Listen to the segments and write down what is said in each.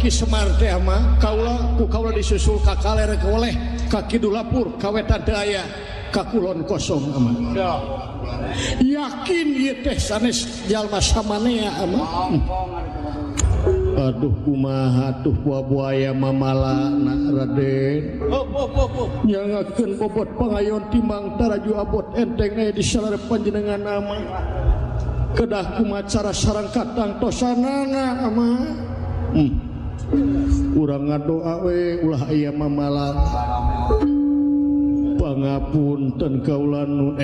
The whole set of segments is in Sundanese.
Ki Semar teh mah kaula disusul ka kaler oleh ka kidul lapur ka wetan teu aya ka kulon kosong ama. Yakin ieu teh sanes jalma samanea ama. Aduh kumaha tuh buaya mamalana Raden. Nyangakeun bobot pangayon timang taraju abot enteng aya di salarep panjenengan ama. Kedah kumacara sareng katang tosanana ama. Urang ngadoa we ulah aya mamalan. Pangapunten kaula nun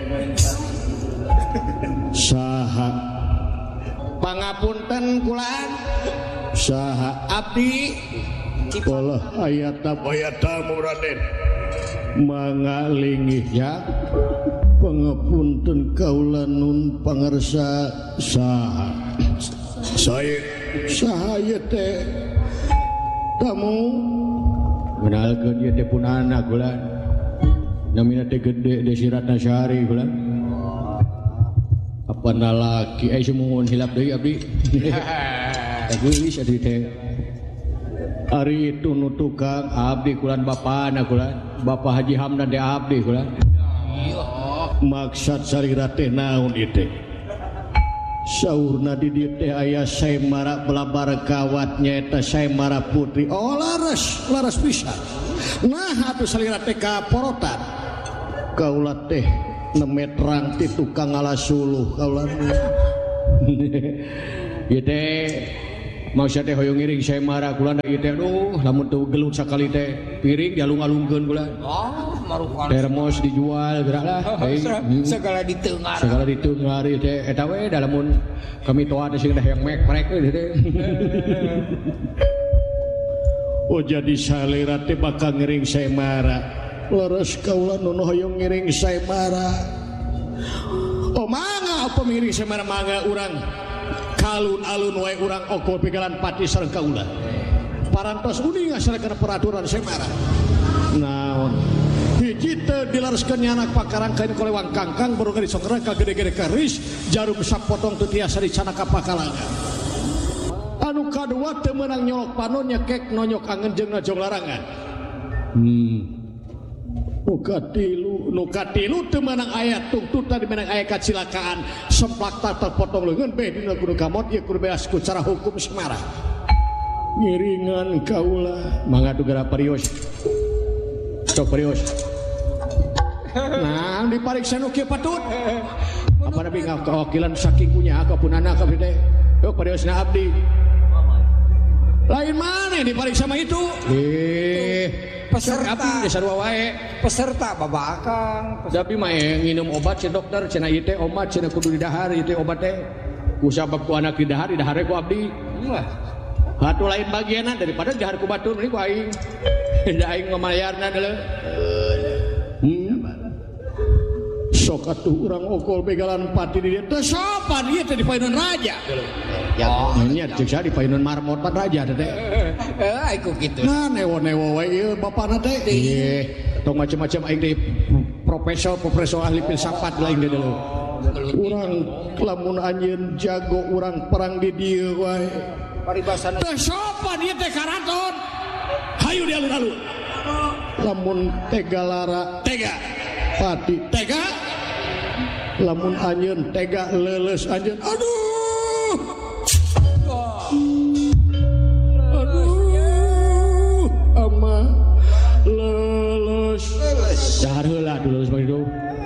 saha pangapunten kula saha abdi Allah ayata Raden mangalingih ya pangapunten kaula nun pangarsa saha saya teh kamu kenalkeun ieu teh punana kula namina teh gede Desiratna Syahri kula apa laki semuhun hilap deui abdi geus adi teh ari itu nu tukang abdi kulan bapana kulan Bapak Haji Hamdan teh abdi kulan maksud sarira teh naon ieu teh saurna di dieu teh aya saemara belabar kawat nyaeta saemara putri oh laras pisan nah atuh sarira teh kaporotan kaula teh nemetrang ti tukang alasuluh kaula ieu teh maksud teh hoyong ngiring saemara kula ieu teh aduh lamun teu gelut sakali teh piring dialung-alungkeun kula termos dijual gerak lah segala diteungar ieu teh eta we da lamun kami toa teh sing yang mek-mek ieu teh oh jadi salira teh bakal ngiring saemara leres kaula nu hoyong ngiring saemara oh mangga apa ngiring saemara mangga urang kalun-alun wae urang okol pigalan pati sareng kaula parantos uning ngasalekeun peraturan saemara naon hiji teu dilareskeun anak pakarang kain kolewang kangkang baru ka disongkera ka gede-gede keris jarum sapotong teu tiasa dicana ka pakalangan anu kadua teu meunang nyolok panon nyekek nonyok angeun jeung najong larangan Nukatilu teu meunang aya tungtutan meunang aya kacilakaan semplak terpotong leungeun beh dina kudu kamot ieu kudu beas ku cara hukum Semara ngiringan kaula mangga tugara parios sok parios nah dipariksa nu kieu patut apa nabi kawakilan saking kunya akapunana ka teh yok pariosna abdi lain mana dipariksa mah itu peserta desarua wae peserta babakang tapi mah nginum obat si dokter cenah ieu teh obat cenah kudu didahar ieu teh obat teh ku sabab ku anak didahar ku abdi atuh lain bagianna daripada didahar ku batur mending ku aing da aing ngamayarna deuleu sok atuh urang okol begalan pati di dieu teh sopan ieu teh di paenon raja ya nya cek sa di paenon marmot pan raja teh aiku kitu nah newo-newo wae ieu bapana teh tong macam-macam aing teh profesor ahli filsafat lain deuleu urang lamun anjeun jago urang perang di dieu wae paribasana teh sopan ieu teh karaton hayu di alun-alun lamun tega lara tega pati tega lamun anjeun tega leuleus anjeun aduh ama leuleus dahar heula dulu seperti itu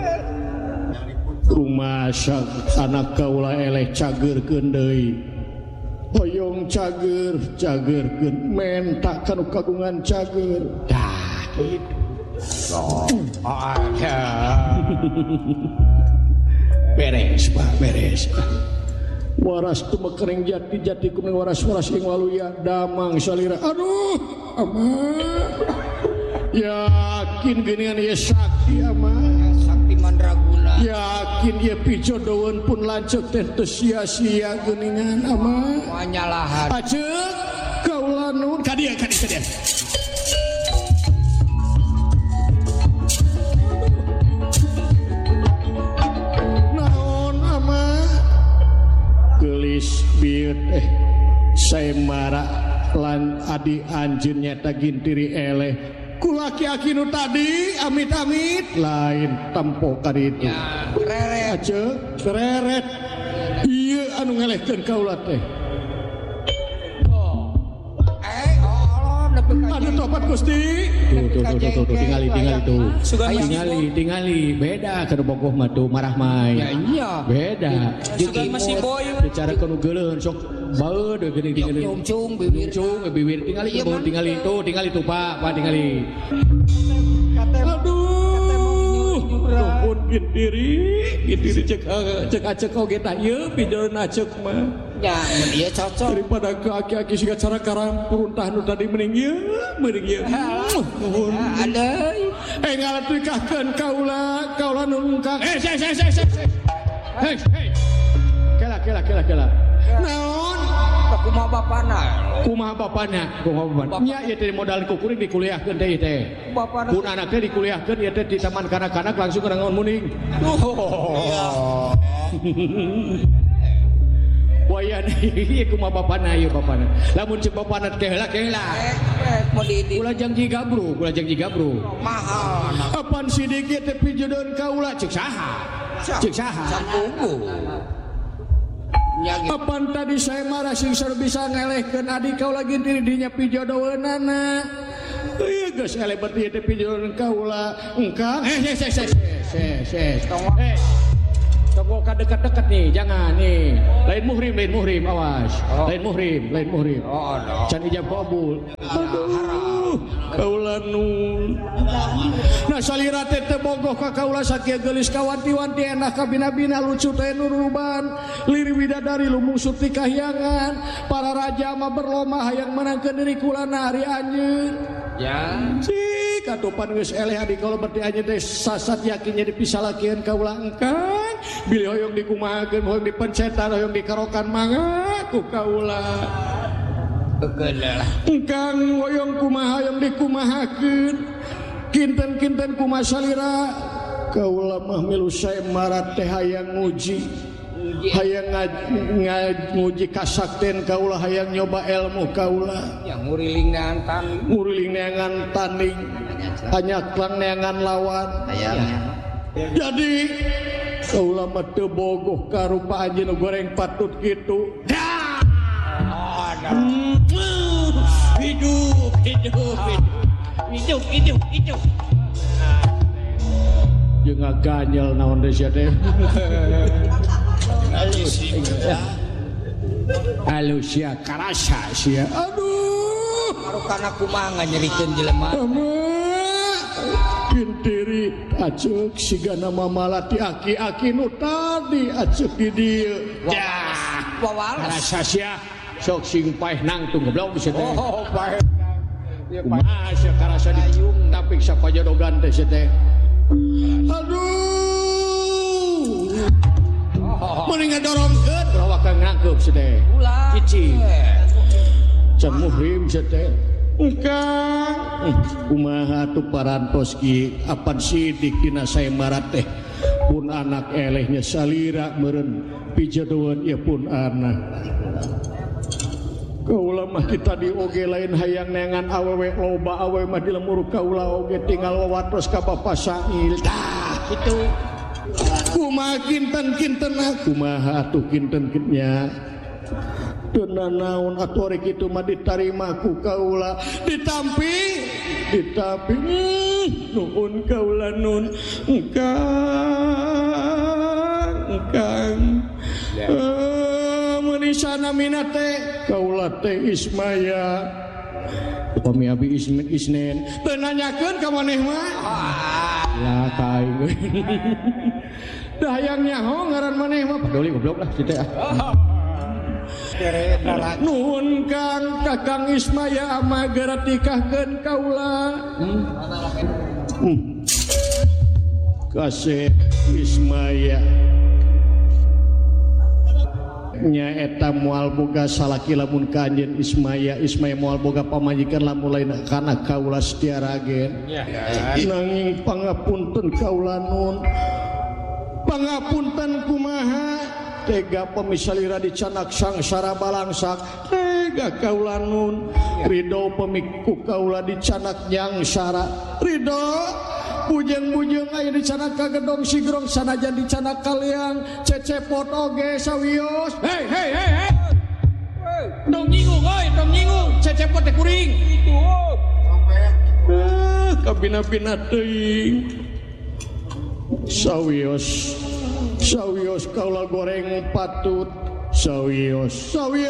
rumah anak kaula eleh cageurkeun deui hoyong cageurkeun menta kanu kagungan cager dah itu beres Pak beres waras tu mekering jati kuning waras ing waluya damang salira aduh ama yakin geuningan ieu sakti ama sakti mandraguna yakin ieu pijodoeun pun lanceuk teh teu sia-sia geuningan ama nyalahan ajeuk kaula nuhun ka dieu gelis bieu teh saemara lan adi anjeun nyata gintiri eleh ku laki-laki nu tadi amit-amit lain tempo ka ditu reret aceuk reret ieu anu ngelehkeun kaula teh aduh topat Gusti tuh tingali beda keur bogoh mah tuh marah mai ya iya beda juga masih boy bicara kanu geuleun sok bae deui geuning cung bibir tingali tuh Pak tingali aduh nuhun gintiri cek acek oge tah ieu pidon acek mah ya ieu cocok daripada ke aki-aki siga cara karampur tah nu tadi mending ieu nuhun ada ngalatikeun kaula nu engkang kela naon kumaha bapana nya ieu teh modal kukuring dikuliahkeun teh teh bapana mun anakna dikuliahkeun ieu teh di taman kanak-kanak langsung ka ngaon muning wayan ieu kumaha bapana ieu bapana lamun ceuk bapana teh heula mau didik ulah janji gabru mahal apan sidik ieu teh pijodohan kaula ceuk saha sampunggu apan tadi saya marah sing bisa ngelehkeun adik kaula gintiri dinya pijodoheunana ieu geus elebet ieu teh pijodohan kaula engkang tunggu ka dekat-dekat nih jangan nih lain muhrim awas lain muhrim can ijab qabul aduh kaula nun nah salira teh bogoh ka kaula sakieu geulis kawanti-wanti endah ka bina-bina lucu teh nuruban liri widadari lumungsut ti kahyangan para raja mah berlomba hayang menangkeun diri kulana hari anjeun ya katopan geus eleh adi kalau berarti aja teh sasat yakinnya dipisalakeun kaula engkang bilih hoyong dikumahakeun hoyong dipencetan hoyong dikarokan mangga ku kaula engkang hoyong kumaha hoyong dikumahakeun kinten-kinten kumaha salira kaula mah milu sae marat teh hayang nguji hayang nguji kasakten kaula hayang nyoba ilmu kaula yang nguriling neangan tanding hanyaklang neangan lawan jadi kaula mah teu bogoh ka rupa anjeun goreng patut kitu hidup jeung ngaganyel naon deui sia teh halus ya karasa sia aduh marukana kumaha nganyerikeun jelema gintiri acek sigana mamalati aki-aki nu tadi acek di dieu karasa sia sok sing paeh nangtung goblok bisa teh paeh kumaha sia karasa diung tapi sapajodogan teh sia teh aduh mending ngadorongkeun ulah wakang ngangkeup sedeh cici can muhrim sedeh engkang kumaha tu parantos ki apan sidik dina sae marat teh pun anak elehnya salira meureun pijodohan ieu pun anak kaula mah kita di oge lain hayang neangan awewe loba awewe mah di lemur kaula oge tinggal wawatos ka bapa sail tah kitu kumaha kinten-kinten kumaha atuh kinten-kinnya teu naon atuh ari kitu mah ditarima ku kaula ditampi nuhun kaula nun engkang menisana minate kaula teh Ismaya upami abi Isnen teu nanyakeun ka maneh mah lah kaing da hayang nyaho ngaran maneh mah peduli goblok lah kitu nuhun kang kakang Ismaya amagara tikahkeun kaula kasih Ismaya nya eta moal boga salaki lamun ka anjeun Ismaya moal boga pamajikan lamun lain kana kaula setia ragen nanging pangapunten kaula nun pangapunten kumaha tega pemisalira dicanak sangsara balangsak tega kaula nun ridho pemiku kaula dicanak nyang syarat ridho bujeng-bujeng aya dicanak ka gedong sigrong sanajan dicanak kaliang cecepot oge sawios hei dong nyinggung cecepot teh kuring kabina-bina teuing sawios kaula goreng patut sawios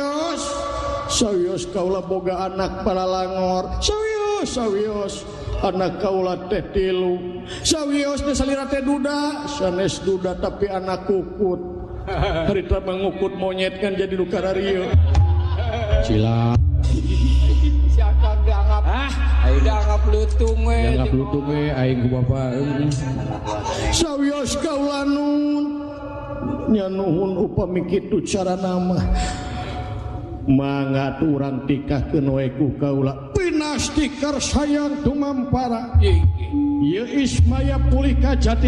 kaula boga anak paralangor sawios anak kaula teh 3 sawios teh salira teh duda sanes duda tapi anak kukut harita mengukut monyet kan jadi nu kararieu cila siakan dianggap ayo dianggap lutung we aing ku bapa sawios kaula nun nya nuhun upami kitu cara nama mangga urang tikahkeun we ku kaula pinastikar sayang tumampara ieu ismaya pulih ka jati